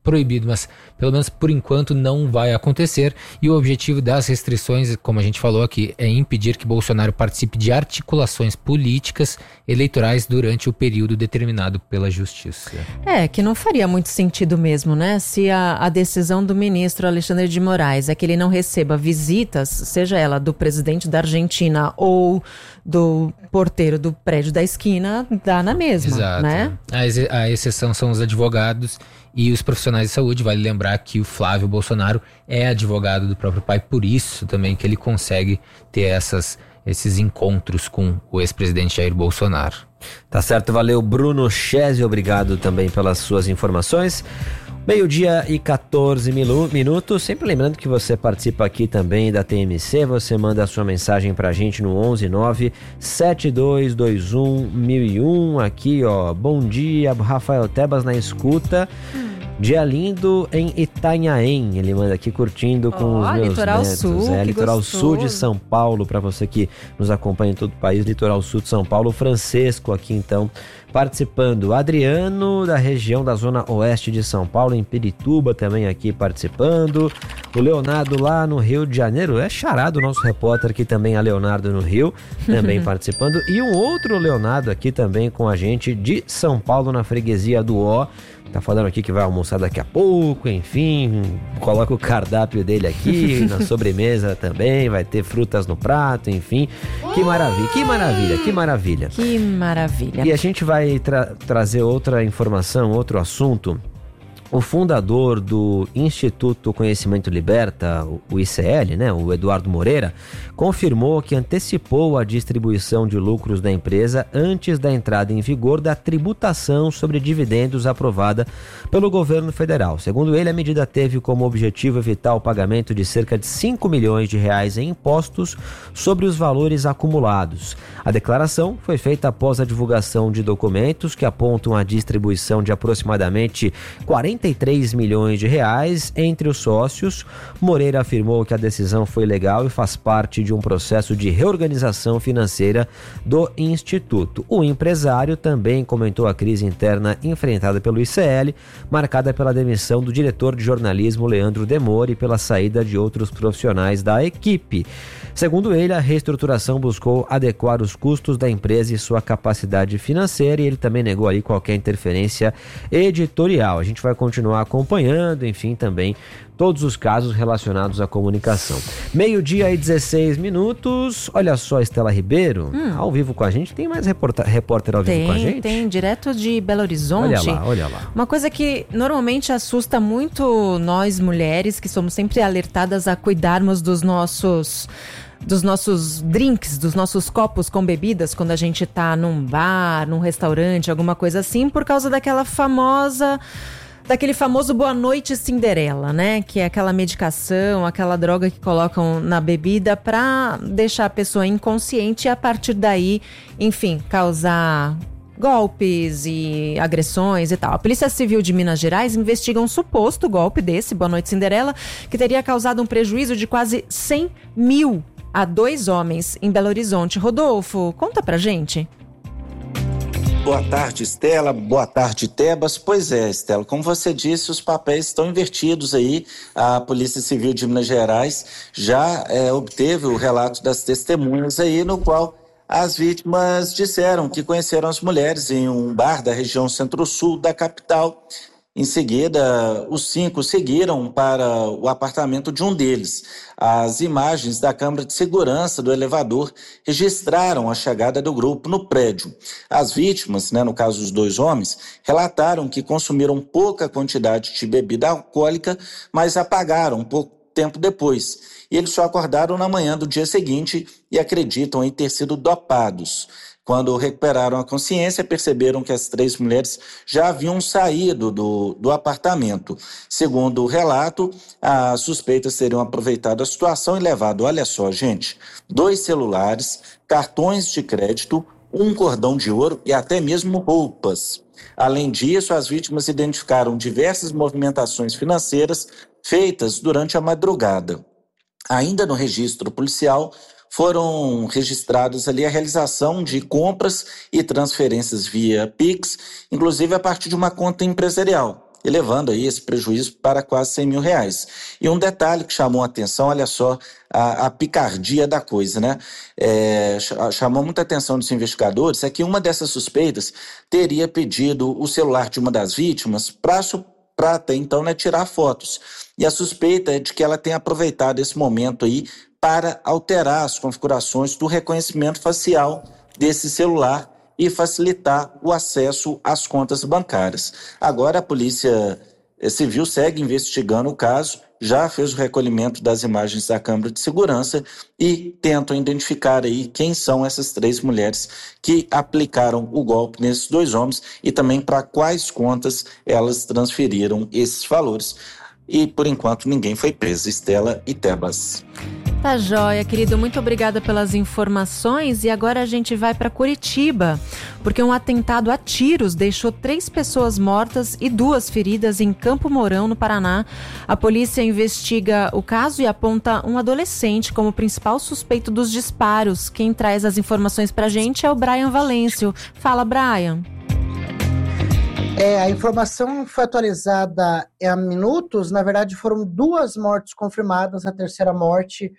O: proibido, mas pelo menos por enquanto não vai acontecer. E o objetivo das restrições, como a gente falou aqui, é impedir que Bolsonaro participe de articulações políticas eleitorais durante o período determinado pela Justiça.
K: É, que não faria muito sentido mesmo, né? Se a, a decisão do ministro Alexandre de Moraes é que ele não receba visitas, seja ela do presidente da Argentina ou do porteiro do prédio da esquina, dá na mesma,
O: Exato.
K: né?
O: A, ex- a exceção são os advogados e os profissionais de saúde. Vale lembrar que o Flávio Bolsonaro é advogado do próprio pai, por isso também que ele consegue ter essas, esses encontros com o ex-presidente Jair Bolsonaro.
L: Tá certo, valeu Bruno Chesi, obrigado também pelas suas informações. Meio-dia e quatorze minu- minutos, sempre lembrando que você participa aqui também da T M C, você manda a sua mensagem pra gente no onze nove sete dois dois um um zero zero um, aqui ó, bom dia, Rafael Tebas na escuta. Dia lindo em Itanhaém, ele manda aqui curtindo com
K: oh,
L: os meus
K: Litoral
L: netos.
K: Sul,
L: é,
K: que
L: Litoral
K: gostoso.
L: Sul de São Paulo, para você que nos acompanha em todo o país, Litoral Sul de São Paulo, Francisco aqui então participando, Adriano da região da zona oeste de São Paulo, em Pirituba também aqui participando, o Leonardo lá no Rio de Janeiro, é charado o nosso repórter aqui também, a Leonardo no Rio, também participando, e um outro Leonardo aqui também com a gente de São Paulo, na freguesia do Ó, tá falando aqui que vai almoçar daqui a pouco, enfim, coloca o cardápio dele aqui, na sobremesa também, vai ter frutas no prato, enfim, que maravilha, que maravilha, que maravilha.
K: Que maravilha.
L: E a gente vai tra- trazer outra informação, outro assunto. O fundador do Instituto Conhecimento Liberta, o I C L, né, o Eduardo Moreira, confirmou que antecipou a distribuição de lucros da empresa antes da entrada em vigor da tributação sobre dividendos aprovada pelo governo federal. Segundo ele, a medida teve como objetivo evitar o pagamento de cerca de cinco milhões de reais em impostos sobre os valores acumulados. A declaração foi feita após a divulgação de documentos que apontam a distribuição de aproximadamente quarenta e três milhões de reais entre os sócios. Moreira afirmou que a decisão foi legal e faz parte de um processo de reorganização financeira do Instituto. O empresário também comentou a crise interna enfrentada pelo I C L, marcada pela demissão do diretor de jornalismo Leandro Demore e pela saída de outros profissionais da equipe. Segundo ele, a reestruturação buscou adequar os custos da empresa e sua capacidade financeira, e ele também negou aí qualquer interferência editorial. A gente vai continuar acompanhando, enfim, também todos os casos relacionados à comunicação. Meio-dia e dezesseis minutos. Olha só, Estela Ribeiro, hum. ao vivo com a gente. Tem mais reporta- repórter ao
K: tem,
L: vivo com a gente?
K: Tem, direto de Belo Horizonte.
L: Olha lá, olha lá.
K: Uma coisa que normalmente assusta muito nós mulheres, que somos sempre alertadas a cuidarmos dos nossos... dos nossos drinks, dos nossos copos com bebidas quando a gente tá num bar, num restaurante, alguma coisa assim, por causa daquela famosa... daquele famoso Boa Noite Cinderela, né? Que é aquela medicação, aquela droga que colocam na bebida pra deixar a pessoa inconsciente e a partir daí, enfim, causar golpes e agressões e tal. A Polícia Civil de Minas Gerais investiga um suposto golpe desse, Boa Noite Cinderela, que teria causado um prejuízo de quase cem mil a dois homens em Belo Horizonte. Rodolfo, conta pra gente.
P: Boa tarde, Estela. Boa tarde, Tebas. Pois é, Estela, como você disse, os papéis estão invertidos aí. A Polícia Civil de Minas Gerais já é, obteve o relato das testemunhas aí, no qual as vítimas disseram que conheceram as mulheres em um bar da região centro-sul da capital. Em seguida, os cinco seguiram para o apartamento de um deles. As imagens da câmera de segurança do elevador registraram a chegada do grupo no prédio. As vítimas, né, no caso os dois homens, relataram que consumiram pouca quantidade de bebida alcoólica, mas apagaram pouco tempo depois. E eles só acordaram na manhã do dia seguinte e acreditam em ter sido dopados. Quando recuperaram a consciência, perceberam que as três mulheres já haviam saído do, do apartamento. Segundo o relato, as suspeitas teriam aproveitado a situação e levado, olha só, gente, dois celulares, cartões de crédito, um cordão de ouro e até mesmo roupas. Além disso, as vítimas identificaram diversas movimentações financeiras feitas durante a madrugada. Ainda no registro policial, foram registrados ali a realização de compras e transferências via Pix, inclusive a partir de uma conta empresarial. elevando aí esse prejuízo para quase cem mil reais. E um detalhe que chamou a atenção, olha só, a, a picardia da coisa, né? É, chamou muita atenção dos investigadores, é que uma dessas suspeitas teria pedido o celular de uma das vítimas para para até então, né, tirar fotos. E a suspeita é de que ela tenha aproveitado esse momento aí para alterar as configurações do reconhecimento facial desse celular e facilitar o acesso às contas bancárias. Agora a Polícia Civil segue investigando o caso, já fez o recolhimento das imagens da câmera de segurança e tentam identificar aí quem são essas três mulheres que aplicaram o golpe nesses dois homens e também para quais contas elas transferiram esses valores. E, por enquanto, ninguém foi preso. Estela e Tebas.
K: Tá joia, querido. Muito obrigada pelas informações. E agora a gente vai para Curitiba, porque um atentado a tiros deixou três pessoas mortas e duas feridas em Campo Mourão, no Paraná. A polícia investiga o caso e aponta um adolescente como principal suspeito dos disparos. Quem traz as informações pra gente é o Brian Valêncio. Fala, Brian.
Q: É, a informação foi atualizada há minutos. Na verdade, foram duas mortes confirmadas. A terceira morte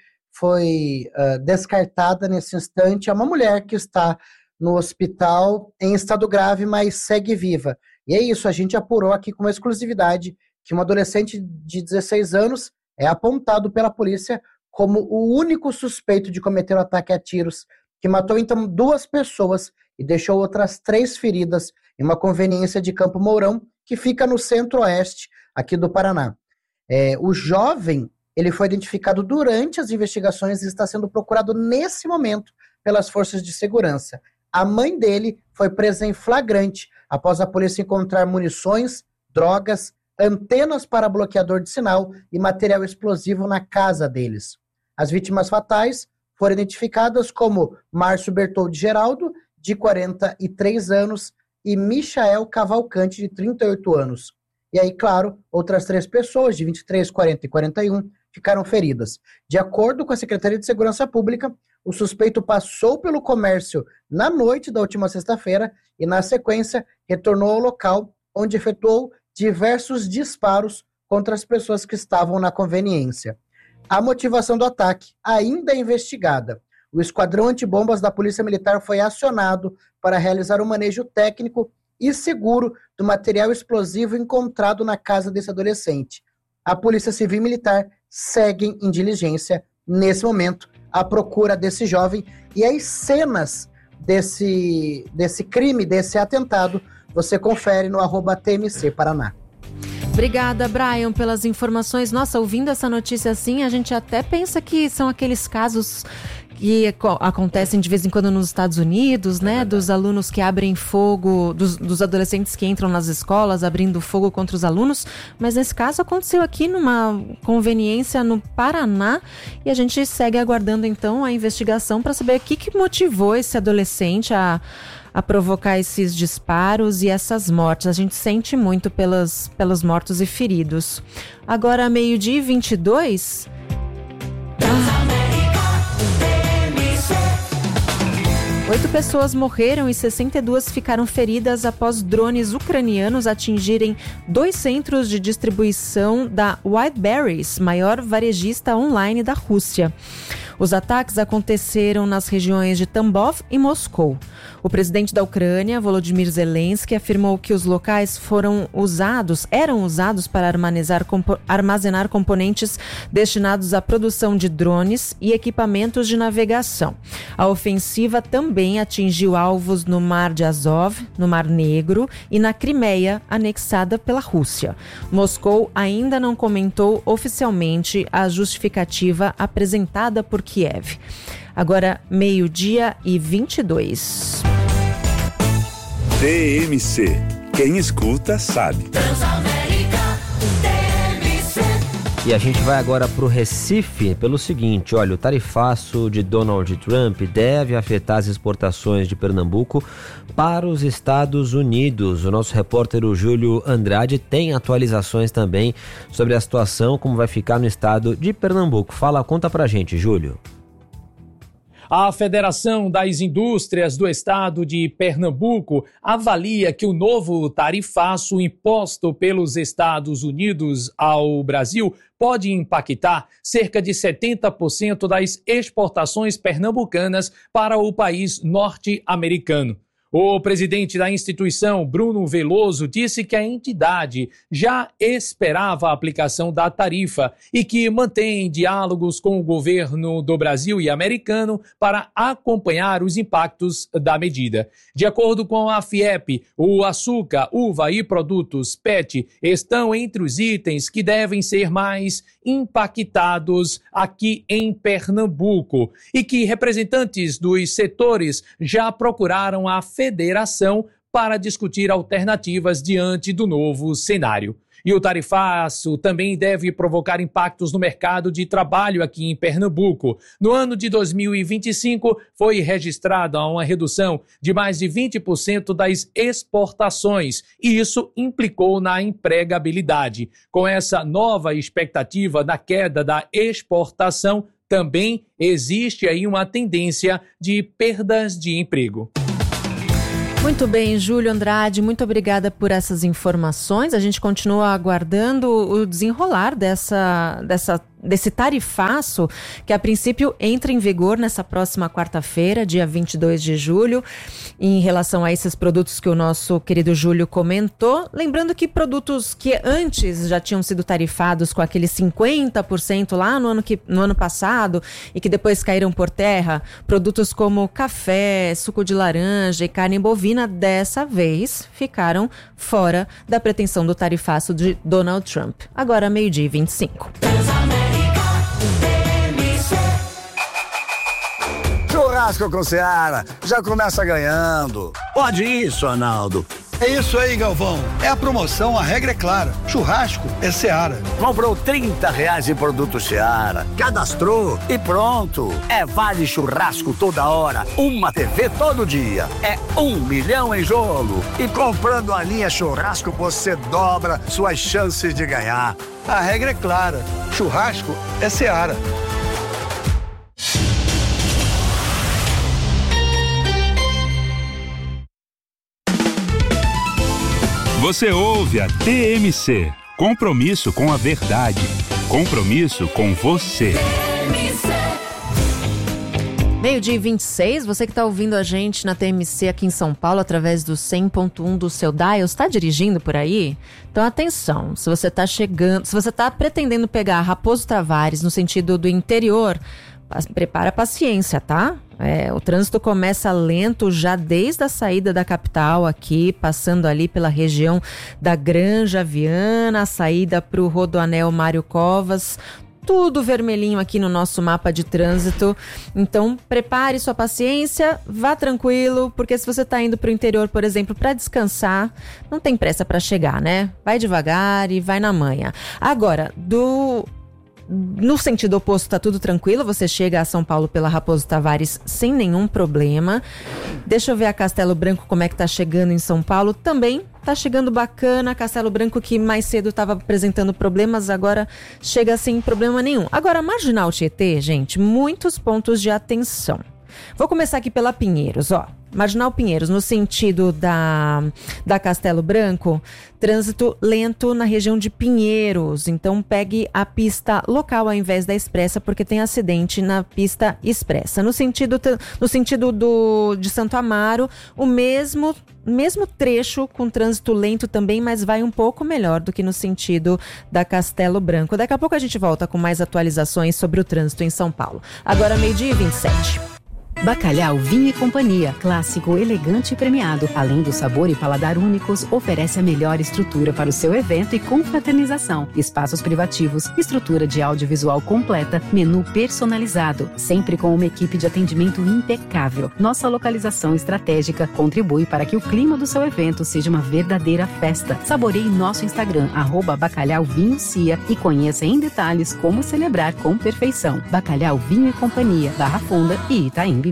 Q: foi uh, descartada nesse instante. É uma mulher que está no hospital em estado grave, mas segue viva. E é isso, a gente apurou aqui com exclusividade que um adolescente de dezesseis anos é apontado pela polícia como o único suspeito de cometer o ataque a tiros, que matou então duas pessoas e deixou outras três feridas em uma conveniência de Campo Mourão, que fica no centro-oeste aqui do Paraná. É, o jovem, ele foi identificado durante as investigações e está sendo procurado nesse momento pelas forças de segurança. A mãe dele foi presa em flagrante após a polícia encontrar munições, drogas, antenas para bloqueador de sinal e material explosivo na casa deles. As vítimas fatais foram identificadas como Márcio Bertoldi Geraldo, de quarenta e três anos, e Michael Cavalcante, de trinta e oito anos. E aí, claro, outras três pessoas, de vinte e três, quarenta e quarenta e um, ficaram feridas. De acordo com a Secretaria de Segurança Pública, o suspeito passou pelo comércio na noite da última sexta-feira e, na sequência, retornou ao local, onde efetuou diversos disparos contra as pessoas que estavam na conveniência. A motivação do ataque ainda é investigada. O esquadrão antibombas da Polícia Militar foi acionado para realizar o manejo técnico e seguro do material explosivo encontrado na casa desse adolescente. A Polícia Civil e Militar seguem em diligência, nesse momento, à procura desse jovem. E as cenas desse, desse crime, desse atentado, você confere no arroba T M C Paraná.
K: Obrigada, Brian, pelas informações. Nossa, ouvindo essa notícia assim, a gente até pensa que são aqueles casos que acontecem de vez em quando nos Estados Unidos, né? Dos alunos que abrem fogo, dos, dos adolescentes que entram nas escolas abrindo fogo contra os alunos. Mas nesse caso aconteceu aqui numa conveniência no Paraná e a gente segue aguardando então a investigação para saber o que, que motivou esse adolescente a, a provocar esses disparos e essas mortes. A gente sente muito pelas, pelos mortos e feridos. Agora, meio-dia e vinte e dois... Oito pessoas morreram e sessenta e duas ficaram feridas após drones ucranianos atingirem dois centros de distribuição da Wildberries, maior varejista online da Rússia. Os ataques aconteceram nas regiões de Tambov e Moscou. O presidente da Ucrânia, Volodymyr Zelensky, afirmou que os locais foram usados, eram usados para armazenar, compo- armazenar componentes destinados à produção de drones e equipamentos de navegação. A ofensiva também atingiu alvos no Mar de Azov, no Mar Negro e na Crimeia, anexada pela Rússia. Moscou ainda não comentou oficialmente a justificativa apresentada por Kiev. Agora, meio-dia e vinte e dois.
D: T M C. Quem escuta sabe.
J: Transamérica T M C.
L: E a gente vai agora para o Recife pelo seguinte, olha, o tarifaço de Donald Trump deve afetar as exportações de Pernambuco para os Estados Unidos. O nosso repórter, o Júlio Andrade, tem atualizações também sobre a situação, como vai ficar no estado de Pernambuco. Fala, conta pra gente, Júlio.
R: A Federação das Indústrias do Estado de Pernambuco avalia que o novo tarifaço imposto pelos Estados Unidos ao Brasil pode impactar cerca de setenta por cento das exportações pernambucanas para o país norte-americano. O presidente da instituição, Bruno Veloso, disse que a entidade já esperava a aplicação da tarifa e que mantém diálogos com o governo do Brasil e americano para acompanhar os impactos da medida. De acordo com a FIEP, o açúcar, uva e produtos P E T estão entre os itens que devem ser mais impactados aqui em Pernambuco e que representantes dos setores já procuraram a federação para discutir alternativas diante do novo cenário. E o tarifaço também deve provocar impactos no mercado de trabalho aqui em Pernambuco. No ano de dois mil e vinte e cinco, foi registrada uma redução de mais de vinte por cento das exportações, e isso implicou na empregabilidade. Com essa nova expectativa da queda da exportação, também existe aí uma tendência de perdas de emprego.
K: Muito bem, Júlio Andrade, muito obrigada por essas informações. A gente continua aguardando o desenrolar dessa, dessa, desse tarifaço que a princípio entra em vigor nessa próxima quarta-feira, dia vinte e dois de julho, em relação a esses produtos que o nosso querido Júlio comentou. Lembrando que produtos que antes já tinham sido tarifados com aquele cinquenta por cento lá no ano, que, no ano passado e que depois caíram por terra, produtos como café, suco de laranja e carne bovina, dessa vez ficaram fora da pretensão do tarifaço de Donald Trump. Agora, meio-dia e vinte e cinco.
S: Churrasco com Seara já começa ganhando. Pode isso, Arnaldo.
T: É isso aí, Galvão. É a promoção, a regra é clara. Churrasco é Seara.
S: Comprou trinta reais em produto Seara, cadastrou e pronto. É vale churrasco toda hora, uma T V todo dia. É um milhão em jogo. E comprando a linha churrasco, você dobra suas chances de ganhar.
T: A regra é clara. Churrasco é Seara.
D: Você ouve a T M C. Compromisso com a verdade. Compromisso com você.
K: Meio-dia e vinte e seis, você que está ouvindo a gente na T M C aqui em São Paulo através do cem ponto um do seu dial, está dirigindo por aí? Então atenção, se você está chegando, se você está pretendendo pegar Raposo Tavares no sentido do interior, prepara a paciência, tá? É, o trânsito começa lento já desde a saída da capital aqui, passando ali pela região da Granja Viana, a saída para o Rodoanel Mário Covas, tudo vermelhinho aqui no nosso mapa de trânsito. Então prepare sua paciência, vá tranquilo, porque se você está indo para o interior, por exemplo, para descansar, não tem pressa para chegar, né? Vai devagar e vai na manha. Agora, do... No sentido oposto, tá tudo tranquilo, você chega a São Paulo pela Raposo Tavares sem nenhum problema. Deixa eu ver a Castelo Branco como é que tá chegando em São Paulo. Também tá chegando bacana. Castelo Branco, que mais cedo estava apresentando problemas, agora chega sem problema nenhum. Agora, Marginal Tietê, gente, muitos pontos de atenção. Vou começar aqui pela Pinheiros, ó. Marginal Pinheiros, no sentido da, da Castelo Branco, trânsito lento na região de Pinheiros. Então pegue a pista local ao invés da expressa, porque tem acidente na pista expressa. No sentido, no sentido do, de Santo Amaro, o mesmo, mesmo trecho com trânsito lento também, mas vai um pouco melhor do que no sentido da Castelo Branco. Daqui a pouco a gente volta com mais atualizações sobre o trânsito em São Paulo. Agora meio-dia e vinte e sete.
U: Bacalhau Vinho e Companhia, clássico, elegante e premiado. Além do sabor e paladar únicos, oferece a melhor estrutura para o seu evento e confraternização. Espaços privativos, estrutura de audiovisual completa, menu personalizado, sempre com uma equipe de atendimento impecável. Nossa localização estratégica contribui para que o clima do seu evento seja uma verdadeira festa. Saboreie nosso Instagram, arroba Bacalhau Vinho Cia, e conheça em detalhes como celebrar com perfeição. Bacalhau Vinho e Companhia, Barra Funda e Itaim Bibi.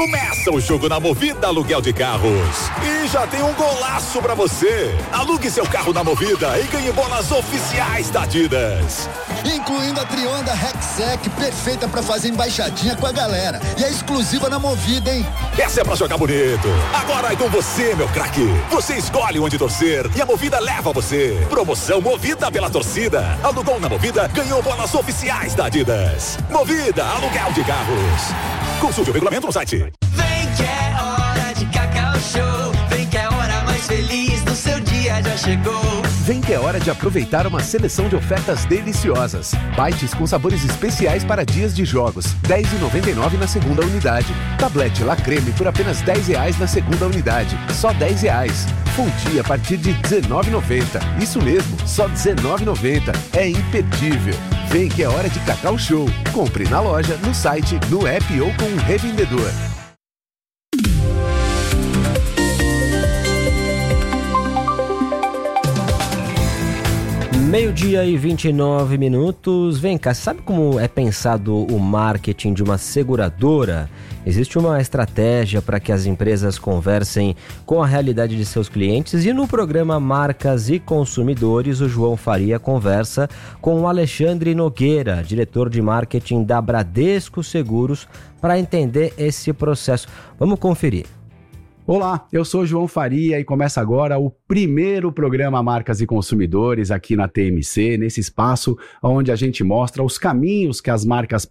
A: Começa o jogo na Movida Aluguel de Carros. E já tem um golaço pra você. Alugue seu carro na Movida e ganhe bolas oficiais da Adidas.
T: Incluindo a Trionda Rexec, perfeita pra fazer embaixadinha com a galera. E é exclusiva na Movida, hein?
A: Essa é pra jogar bonito. Agora é com você, meu craque. Você escolhe onde torcer e a Movida leva você. Promoção Movida pela torcida. Alugou na Movida, ganhou bolas oficiais da Adidas. Movida Aluguel de Carros. Consulte o regulamento no site.
J: Vem que é hora de Cacau Show. Vem que é a hora mais feliz do seu dia já chegou.
V: Vem que é hora de aproveitar uma seleção de ofertas deliciosas. Bites com sabores especiais para dias de jogos. dez reais e noventa e nove centavos na segunda unidade. Tablete La Creme por apenas dez reais na segunda unidade. Só dez reais. Fonte a partir de dezenove reais e noventa centavos. Isso mesmo, só dezenove reais e noventa centavos. É imperdível. Vem que é hora de Cacau Show. Compre na loja, no site, no app ou com um revendedor.
L: Meio-dia e vinte e nove minutos. Vem cá, sabe como é pensado o marketing de uma seguradora? Existe uma estratégia para que as empresas conversem com a realidade de seus clientes e no programa Marcas e Consumidores, o João Faria conversa com o Alexandre Nogueira, diretor de marketing da Bradesco Seguros, para entender esse processo. Vamos conferir.
W: Olá, eu sou João Faria e começa agora o primeiro programa Marcas e Consumidores aqui na T M C, nesse espaço onde a gente mostra os caminhos que as marcas